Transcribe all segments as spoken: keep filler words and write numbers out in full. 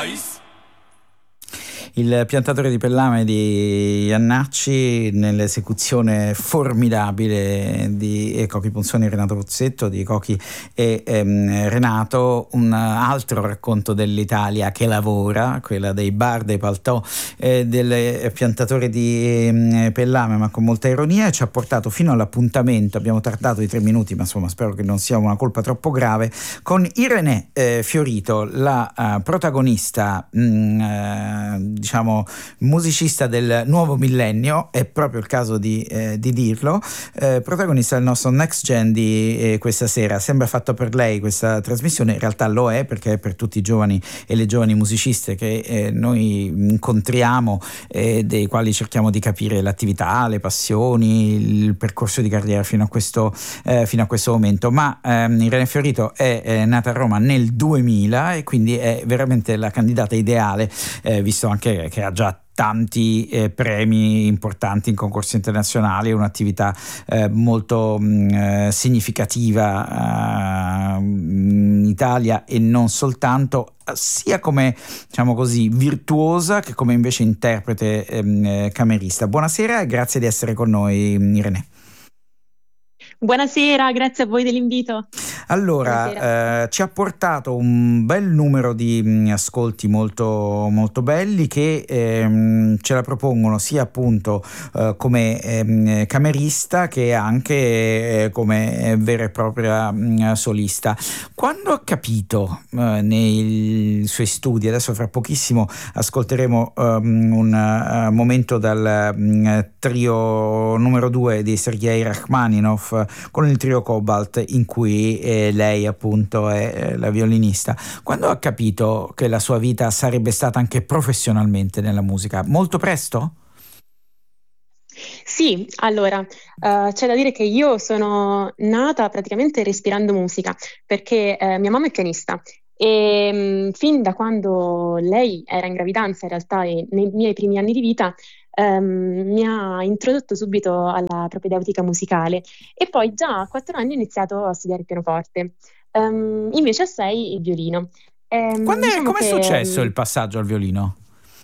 Nice. Il piantatore di Pellame di Jannacci nell'esecuzione formidabile di Cochi Punzoni e Renato Pozzetto, di Cochi e ehm, Renato, un altro racconto dell'Italia che lavora, quella dei bar, dei paltò, eh, del piantatore di ehm, Pellame, ma con molta ironia, e ci ha portato fino all'appuntamento. Abbiamo tardato di tre minuti, ma insomma spero che non sia una colpa troppo grave, con Irenè eh, Fiorito, la uh, protagonista mh, uh, diciamo musicista del nuovo millennio, è proprio il caso di, eh, di dirlo, eh, protagonista del nostro Next Gen di eh, questa sera. Sembra fatto per lei questa trasmissione, in realtà lo è, perché è per tutti i giovani e le giovani musiciste che eh, noi incontriamo e eh, dei quali cerchiamo di capire l'attività, le passioni, il percorso di carriera fino a questo, eh, fino a questo momento. Ma ehm, Irenè Fiorito è eh, nata a Roma nel duemila e quindi è veramente la candidata ideale, eh, visto anche che ha già tanti eh, premi importanti in concorsi internazionali, un'attività eh, molto mh, significativa eh, in Italia e non soltanto, sia come, diciamo così, virtuosa che come invece interprete ehm, camerista. Buonasera e grazie di essere con noi, Irenè. Buonasera, grazie a voi dell'invito. Allora, eh, ci ha portato un bel numero di mh, ascolti molto, molto belli che ehm, ce la propongono sia appunto eh, come ehm, camerista che anche eh, come vera e propria mh, solista. Quando ha capito eh, nei suoi studi, adesso fra pochissimo ascolteremo um, un uh, momento dal um, trio numero due di Sergei Rachmaninov con il trio Cobalt, in cui eh, lei appunto è la violinista. Quando ha capito che la sua vita sarebbe stata anche professionalmente nella musica? Molto presto? Sì, allora, uh, c'è da dire che io sono nata praticamente respirando musica, perché uh, mia mamma è pianista e um, fin da quando lei era in gravidanza, in realtà, e nei miei primi anni di vita, Um, mi ha introdotto subito alla propedeutica musicale, e poi già a quattro anni ho iniziato a studiare il pianoforte, um, invece a sei il violino. Um, Quando è, diciamo com'è che, successo um, il passaggio al violino?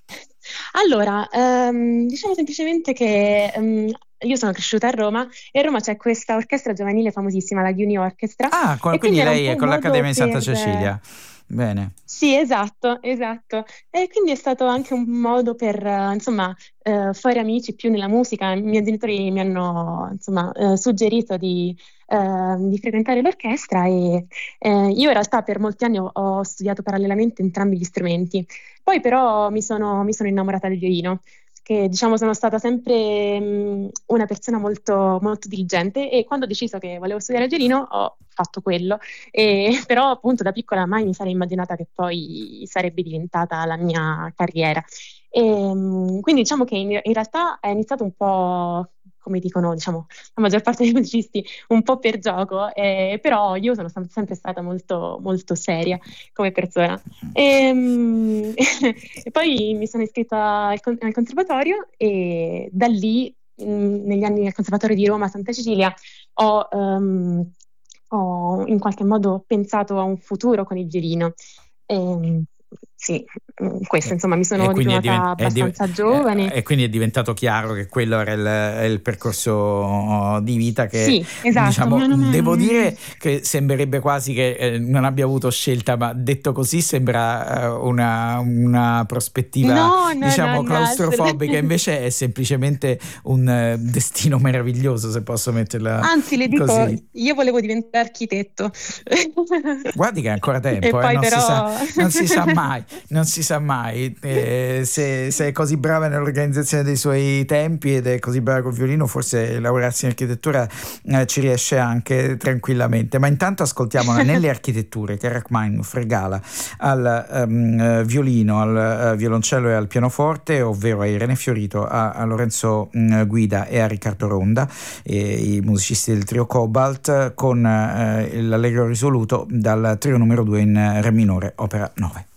Allora, um, diciamo semplicemente che um, io sono cresciuta a Roma e a Roma c'è questa orchestra giovanile famosissima, la Uni Orchestra, Ah, con, e quindi quindi era un lei po' è un con modo l'Accademia di Santa per... Cecilia. Bene. Sì, esatto, esatto. E quindi è stato anche un modo per, eh, insomma, eh, fare amici più nella musica. I miei genitori mi hanno, insomma, eh, suggerito di, eh, di frequentare l'orchestra, e eh, io in realtà per molti anni ho, ho studiato parallelamente entrambi gli strumenti. Poi però mi sono, mi sono innamorata del violino, che diciamo sono stata sempre mh, una persona molto, molto diligente, e quando ho deciso che volevo studiare il violino ho fatto quello, e, però appunto da piccola mai mi sarei immaginata che poi sarebbe diventata la mia carriera. E, mh, quindi diciamo che in, in realtà è iniziato un po', come dicono, diciamo, la maggior parte dei musicisti, un po' per gioco, eh, però io sono sem- sempre stata molto, molto seria come persona. E, mh, e poi mi sono iscritta al, con- al conservatorio, e da lì, mh, negli anni al Conservatorio di Roma Santa Cecilia, ho, um, ho in qualche modo pensato a un futuro con il violino. E, sì, mh, questo, insomma, mi E sono quindi è, diplomata divent- è div- abbastanza giovane. e quindi è diventato chiaro che quello era il, il percorso di vita che, Sì, esatto, diciamo, mano a mano. devo dire che sembrerebbe quasi che eh, non abbia avuto scelta, ma detto così sembra eh, una, una prospettiva, No, no, diciamo, no, no, claustrofobica, assolutamente. invece è semplicemente un eh, destino meraviglioso, se posso metterla Anzi, le dico, così. io volevo diventare architetto. Guardi che è ancora E tempo, eh, poi non, si sa, però... non si sa mai, non si sa mai. Eh, se, se è così brava nell'organizzazione dei suoi tempi ed è così brava col violino, forse lavorarsi in architettura eh, ci riesce anche tranquillamente. Ma intanto ascoltiamola nelle architetture che Rachmaninov regala al um, violino, al uh, violoncello e al pianoforte, ovvero a Irenè Fiorito, a, a Lorenzo um, Guida e a Riccardo Ronda, e i musicisti del trio Cobalt, con uh, l'Allegro risoluto dal trio numero due in re minore, opera nove.